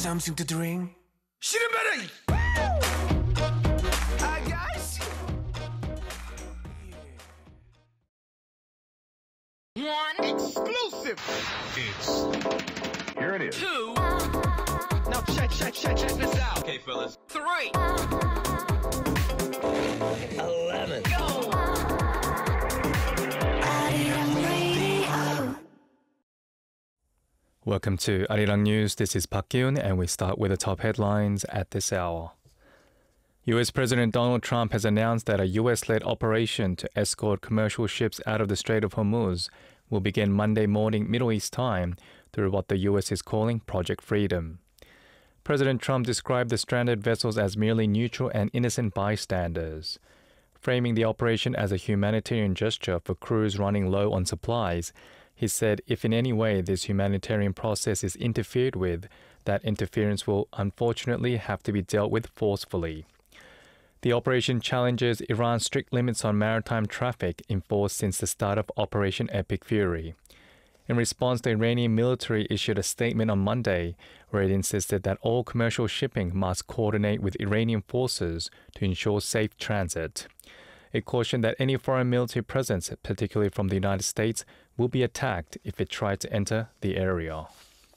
something to drink? 시름베리! 아가씨! One exclusive. Here it is. Two. Now check this out. Okay, fellas. Three. 11. Go. Welcome to Arirang News. This is Park Kyun, and we start with the top headlines at this hour. U.S. President Donald Trump has announced that a U.S.-led operation to escort commercial ships out of the Strait of Hormuz will begin Monday morning Middle East time through what the U.S. is calling Project Freedom. President Trump described the stranded vessels as merely neutral and innocent bystanders. Framing the operation as a humanitarian gesture for crews running low on supplies, he said if in any way this humanitarian process is interfered with, that interference will unfortunately have to be dealt with forcefully. The operation challenges Iran's strict limits on maritime traffic enforced since the start of Operation Epic Fury. In response, the Iranian military issued a statement on Monday where it insisted that all commercial shipping must coordinate with Iranian forces to ensure safe transit. It cautioned that any foreign military presence, particularly from the United States, will be attacked if it tried to enter the area.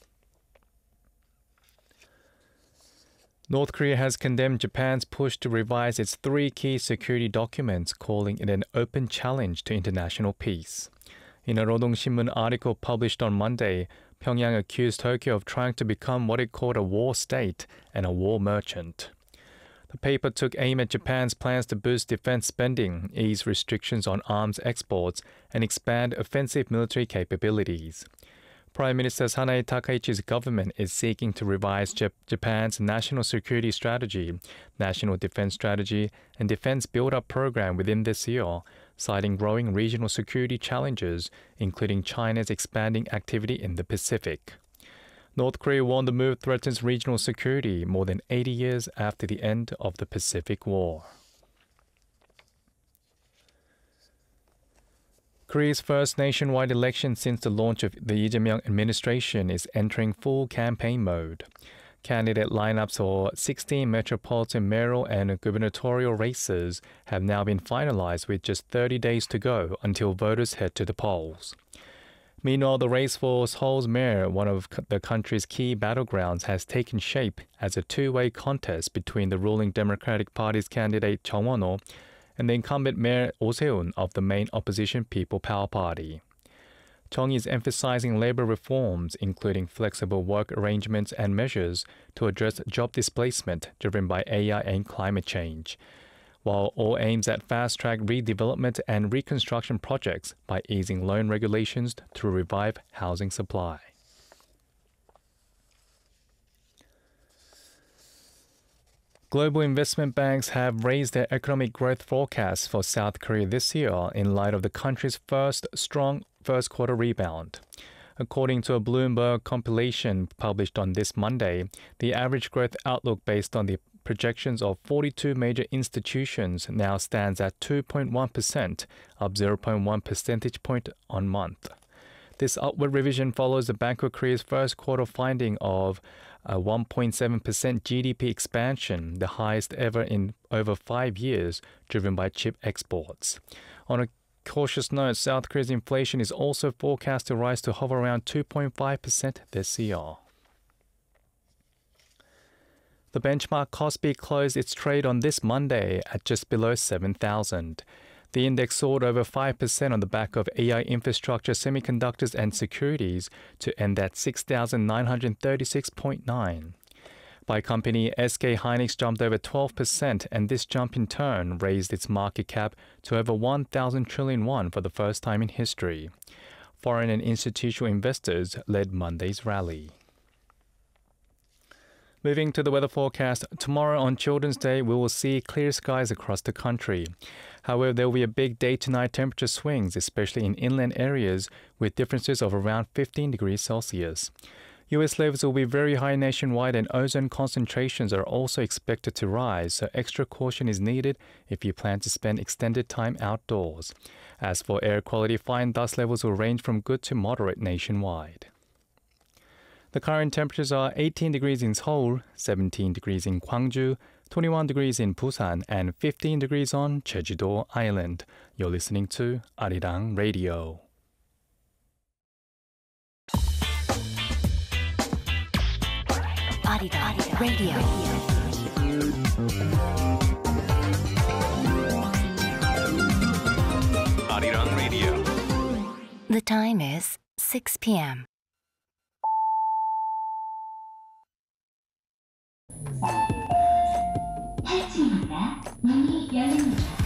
North Korea has condemned Japan's push to revise its three key security documents, calling it an open challenge to international peace. In a Rodong Sinmun article published on Monday, Pyongyang accused Tokyo of trying to become what it called a war state and a war merchant. The paper took aim at Japan's plans to boost defense spending, ease restrictions on arms exports, and expand offensive military capabilities. Prime Minister Sanae Takaichi's government is seeking to revise Japan's national security strategy, national defense strategy, and defense build-up program within this year, citing growing regional security challenges, including China's expanding activity in the Pacific. North Korea warned the move threatens regional security more than 80 years after the end of the Pacific War. Korea's first nationwide election since the launch of the Lee Jae-myung administration is entering full campaign mode. Candidate lineups for 16 metropolitan mayoral and gubernatorial races have now been finalized with just 30 days to go until voters head to the polls. Meanwhile, the race for Seoul's mayor, one of the country's key battlegrounds, has taken shape as a two-way contest between the ruling Democratic Party's candidate Chung Won-ho and the incumbent mayor Oh Se-un of the main opposition People Power Party. Chung is emphasizing labor reforms, including flexible work arrangements and measures to address job displacement driven by AI and climate change, while Oh aims at fast-track redevelopment and reconstruction projects by easing loan regulations to revive housing supply. Global investment banks have raised their economic growth forecasts for South Korea this year in light of the country's strong first-quarter rebound. According to a Bloomberg compilation published on this Monday, the average growth outlook based on the projections of 42 major institutions now stands at 2.1%, up 0.1 percentage point on month. This upward revision follows the Bank of Korea's first quarter finding of a 1.7% GDP expansion, the highest ever in over 5 years, driven by chip exports. On a cautious note, South Korea's inflation is also forecast to rise to hover around 2.5% this year. The benchmark Kospi closed its trade on this Monday at just below 7,000. The index soared over 5% on the back of AI infrastructure, semiconductors, and securities to end at 6,936.9. By company, SK Hynix jumped over 12%, and this jump in turn raised its market cap to over 1,000 trillion won for the first time in history. Foreign and institutional investors led Monday's rally. Moving to the weather forecast, tomorrow on Children's Day, we will see clear skies across the country. However, there will be a big day-to-night temperature swings, especially in inland areas, with differences of around 15 degrees Celsius. U.S. levels will be very high nationwide, and ozone concentrations are also expected to rise, so extra caution is needed if you plan to spend extended time outdoors. As for air quality, fine dust levels will range from good to moderate nationwide. The current temperatures are 18 degrees in Seoul, 17 degrees in Gwangju, 21 degrees in Busan, and 15 degrees on Jeju-do Island. You're listening to Arirang Radio. Arirang Radio. Arirang Radio. The time is 6 p.m. 문이 열립니다.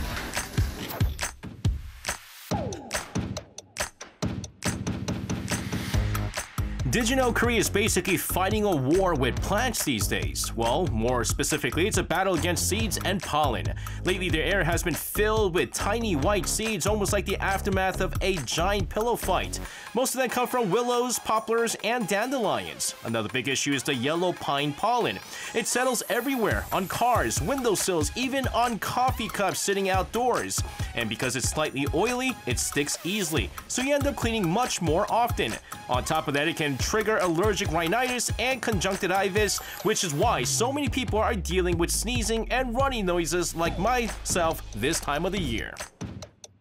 Did you know Korea is basically fighting a war with plants these days? Well, more specifically, it's a battle against seeds and pollen. Lately, the air has been filled with tiny white seeds, almost like the aftermath of a giant pillow fight. Most of them come from willows, poplars, and dandelions. Another big issue is the yellow pine pollen. It settles everywhere, on cars, windowsills, even on coffee cups sitting outdoors. And because it's slightly oily, it sticks easily, so you end up cleaning much more often. On top of that, it can trigger allergic rhinitis and conjunctivitis, which is why so many people are dealing with sneezing and runny noises like myself this time of the year.